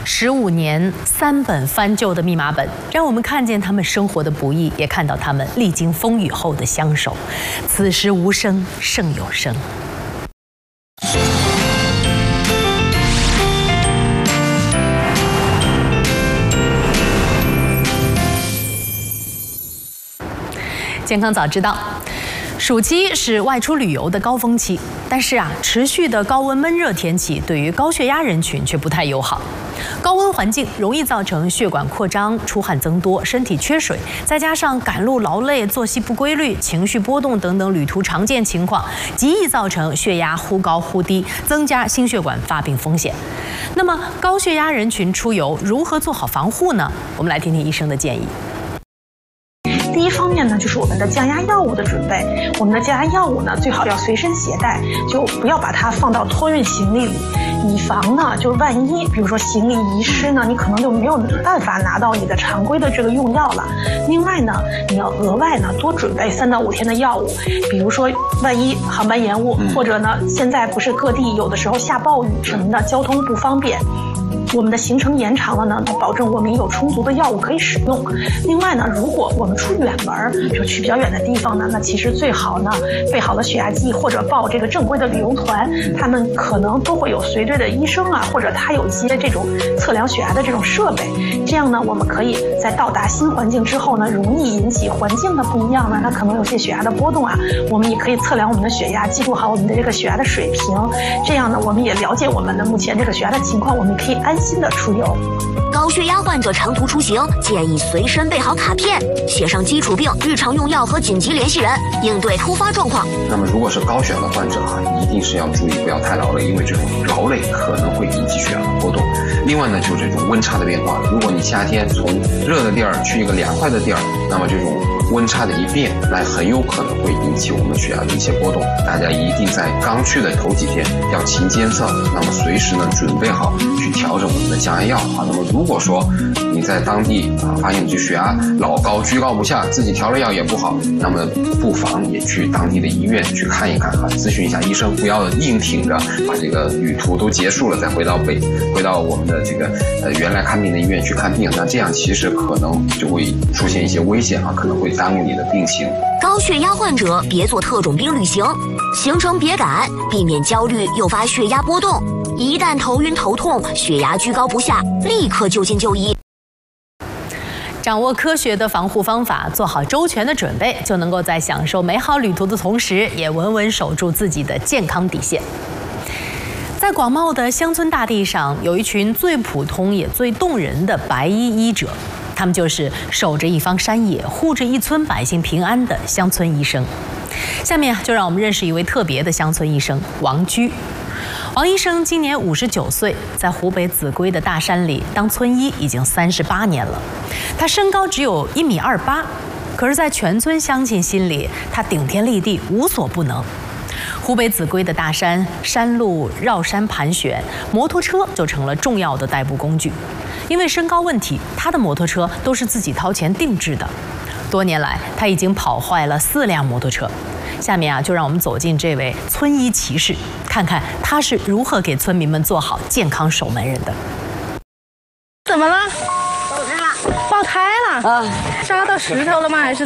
15年3本翻旧的密码本，让我们看见他们生活的不易，也看到他们历经风雨后的相守。此时无声胜有声。健康早知道。暑期是外出旅游的高峰期，但是持续的高温闷热天气对于高血压人群却不太友好。高温环境容易造成血管扩张、出汗增多、身体缺水，再加上赶路劳累、作息不规律、情绪波动等等旅途常见情况，极易造成血压忽高忽低，增加心血管发病风险。那么高血压人群出游如何做好防护呢？我们来听听医生的建议。 第一方面呢，就是我们的降压药物的准备。我们的降压药物呢，最好要随身携带，就不要把它放到托运行李里，以防呢，就是万一，比如说行李遗失呢，你可能就没有办法拿到你的常规的这个用药了。另外呢，你要额外呢多准备3到5天的药物，比如说万一航班延误，或者呢，现在不是各地有的时候下暴雨什么的，交通不方便。我们的行程延长了呢，保证我们有充足的药物可以使用。另外呢，如果我们出远门，就去比较远的地方呢，那其实最好呢备好了血压计或者报这个正规的旅游团，他们可能都会有随队的医生或者他有一些这种测量血压的这种设备。这样呢，我们可以在到达新环境之后呢，容易引起环境的不一样呢，那可能有些血压的波动我们也可以测量我们的血压，记录好我们的这个血压的水平。这样呢，我们也了解我们的目前这个血压的情况，我们可以安心的出游。 高血压患者长途出行建议随身备好卡片，写上基础病、日常用药和紧急联系人，应对突发状况。 那么如果是高血压的患者一定是要注意不要太劳累，因为这种劳累可能会引起血压的波动。另外呢，就是这种温差的变化，如果你夏天从热的地儿去一个凉快的地儿，那么这种温差的一变，那很有可能会引起我们血压的一些波动。大家一定在刚去的头几天要勤监测，那么随时呢准备好去调整我们的降压药那么如果说你在当地发现你这血压老高居高不下，自己调了药也不好，那么不妨也去当地的医院去看一看咨询一下医生，不要硬挺着把这个旅途都结束了再回到我们的这个原来看病的医院去看病，那这样其实可能就会出现一些危险可能会耽误你的病情。 高血压患者别做特种兵旅行，行程别赶，避免焦虑诱发血压波动。一旦头晕头痛、血压居高不下，立刻就近就医。 掌握科学的防护方法，做好周全的准备，就能够在享受美好旅途的同时，也稳稳守住自己的健康底线。在广袤的乡村大地上，有一群最普通也最动人的白衣医者，他们就是守着一方山野、护着一村百姓平安的乡村医生。下面就让我们认识一位特别的乡村医生王居。王医生今年59岁，在湖北秭归的大山里当村医已经38年了。他身高只有1.28米，可是，在全村乡亲心里，他顶天立地，无所不能。湖北秭归的大山，山路绕山盘旋，摩托车就成了重要的代步工具。因为身高问题，他的摩托车都是自己掏钱定制的。多年来，他已经跑坏了4辆摩托车。下面就让我们走进这位村医骑士，看看他是如何给村民们做好健康守门人的。 怎么了？爆胎了。爆胎了扎到石头了吗？还是？